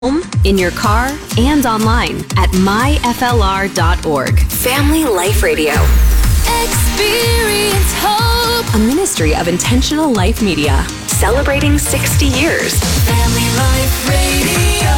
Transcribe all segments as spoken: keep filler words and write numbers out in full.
home, in your car, and online at my f l r dot org. Family Life Radio. Experience hope. A ministry of Intentional Life Media. Celebrating sixty years. Family Life Radio.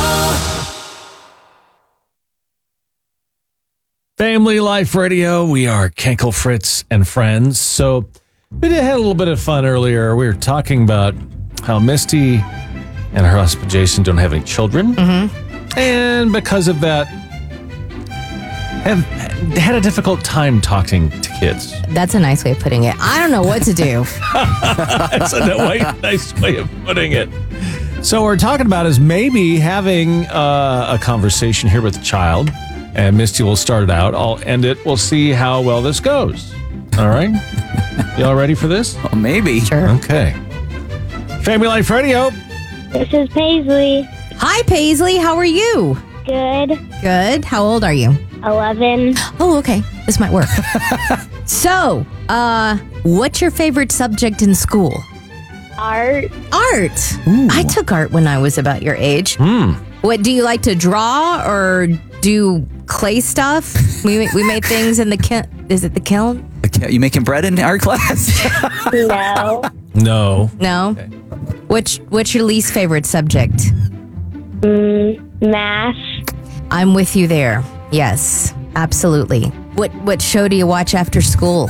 Family Life Radio. We are Kenkel, Fritz, and friends. So we did had a little bit of fun earlier. We were talking about how Misty and her husband Jason don't have any children, mm-hmm. and because of that, have had a difficult time talking to kids. That's a nice way of putting it. I don't know what to do. That's a nice way of putting it. So what we're talking about is maybe having uh, a conversation here with the child, and Misty will start it out. I'll end it. We'll see how well this goes. All right? Y'all ready for this? Well, maybe. Sure. Okay. Family Life Radio. This is Paisley. Hi, Paisley. How are you? Good. Good. How old are you? eleven. Oh, okay. This might work. So, uh, what's your favorite subject in school? Art. Art. Ooh. I took art when I was about your age. Hmm. What, do you like to draw or do clay stuff? We we made things in the kiln. Is it the kiln? You making bread in art class? No. No. No. Okay. Which What's your least favorite subject? Mm, math. I'm with you there. Yes, absolutely. What What show do you watch after school?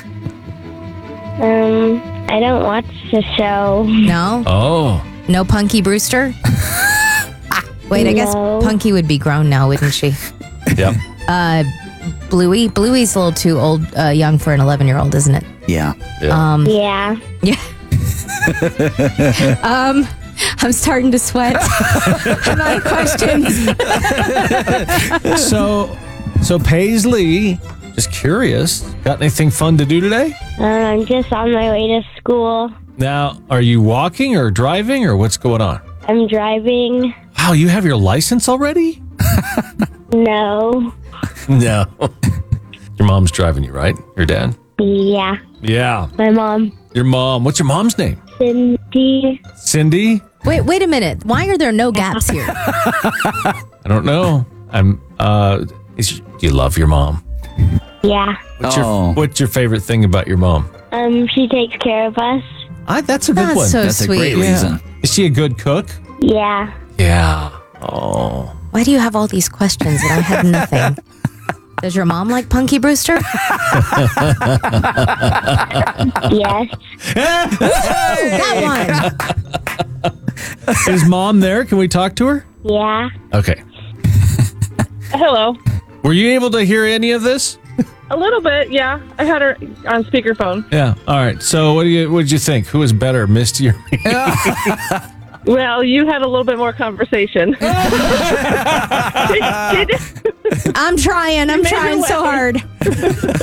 Um, I don't watch the show. No, Oh. no Punky Brewster. Wait, I guess No. Punky would be grown now, wouldn't she? Yep. Uh, Bluey. Bluey's a little too old, uh, young for an eleven-year-old, isn't it? Yeah. Yeah. Um, Yeah. yeah. um, I'm starting to sweat. I'm out of questions. so, so Paisley, just curious, got anything fun to do today? Uh, I'm just on my way to school. Now, are you walking or driving or what's going on? I'm driving. Wow, you have your license already? No. No. Your mom's driving you, right? Your dad? Yeah. Yeah. My mom. Your mom. What's your mom's name? Cindy. Cindy? Wait, wait a minute. Why are there no gaps here? I don't know. I'm, uh, is, do you love your mom? Yeah. What's, Oh. your, what's your favorite thing about your mom? Um, she takes care of us. I, that's a good That's one. so That's sweet. a great Yeah. reason. Is she a good cook? Yeah. Yeah. Oh. Why do you have all these questions and I have nothing? Does your mom like Punky Brewster? Yes. That one. Is mom there? Can we talk to her? Yeah. Okay. Hello. Were you able to hear any of this? A little bit, yeah. I had her on speakerphone. Yeah. All right. So what do you what did you think? Who was better, Misty or me? Well, you had a little bit more conversation. Did- did- I'm trying. I'm made trying her so laugh. hard.